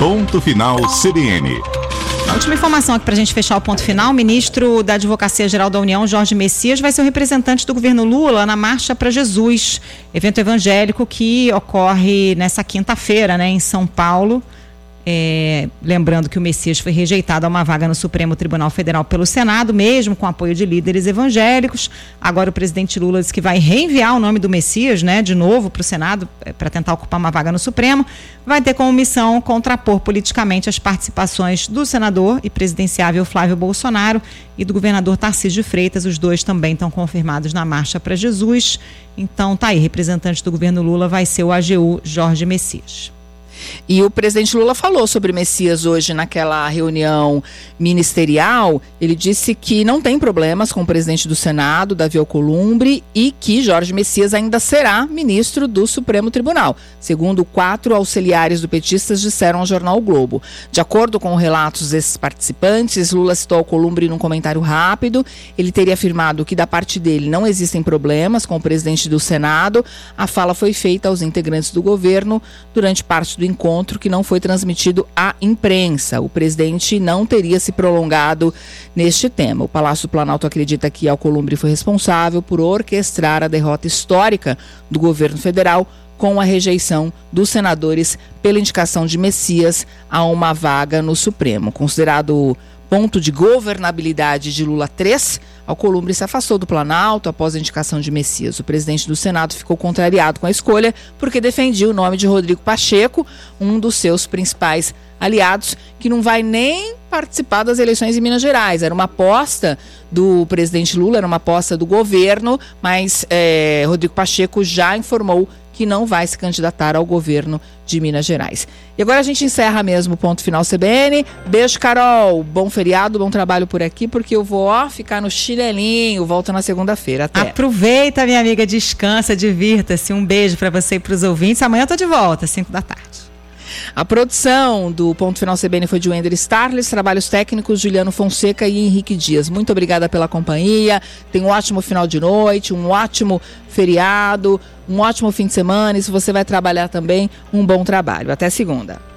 Ponto Final CBN. A última informação aqui para a gente fechar o ponto final: o ministro da Advocacia Geral da União, Jorge Messias, vai ser o representante do governo Lula na Marcha para Jesus, evento evangélico que ocorre nessa quinta-feira, em São Paulo. Lembrando que o Messias foi rejeitado a uma vaga no Supremo Tribunal Federal pelo Senado, mesmo com apoio de líderes evangélicos. Agora o presidente Lula disse que vai reenviar o nome do Messias, de novo para o Senado, para tentar ocupar uma vaga no Supremo. Vai ter como missão contrapor politicamente as participações do senador e presidenciável Flávio Bolsonaro e do governador Tarcísio de Freitas. Os dois também estão confirmados na Marcha para Jesus. Então tá aí, representante do governo Lula vai ser o AGU Jorge Messias. E o presidente Lula falou sobre Messias hoje naquela reunião ministerial. Ele disse que não tem problemas com o presidente do Senado, Davi Alcolumbre, e que Jorge Messias ainda será ministro do Supremo Tribunal, segundo 4 auxiliares do petistas disseram ao jornal o Globo. De acordo com relatos desses participantes, Lula citou Alcolumbre num comentário rápido. Ele teria afirmado que da parte dele não existem problemas com o presidente do Senado. A fala foi feita aos integrantes do governo durante parte do encontro, que não foi transmitido à imprensa. O presidente não teria se prolongado neste tema. O Palácio do Planalto acredita que Alcolumbre foi responsável por orquestrar a derrota histórica do governo federal com a rejeição dos senadores pela indicação de Messias a uma vaga no Supremo. Considerado ponto de governabilidade de Lula 3, Alcolumbre se afastou do Planalto após a indicação de Messias. O presidente do Senado ficou contrariado com a escolha porque defendia o nome de Rodrigo Pacheco, um dos seus principais aliados, que não vai nem participar das eleições em Minas Gerais. Era uma aposta do presidente Lula, era uma aposta do governo, mas Rodrigo Pacheco já informou que não vai se candidatar ao governo de Minas Gerais. E agora a gente encerra mesmo o Ponto Final CBN. Beijo, Carol. Bom feriado, bom trabalho por aqui, porque eu vou ficar no chinelinho. Volto na segunda-feira. Até. Aproveita, minha amiga, descansa, divirta-se. Um beijo para você e para os ouvintes. Amanhã eu tô de volta, 5 da tarde. A produção do Ponto Final CBN foi de Wender Starles, trabalhos técnicos Juliano Fonseca e Henrique Dias. Muito obrigada pela companhia, tenha um ótimo final de noite, um ótimo feriado, um ótimo fim de semana, e se você vai trabalhar também, um bom trabalho. Até segunda.